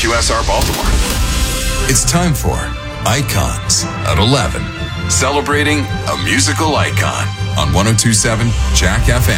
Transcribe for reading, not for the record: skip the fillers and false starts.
QSR Baltimore. It's time for Icons at 11, celebrating a musical icon on 102.7 Jack FM.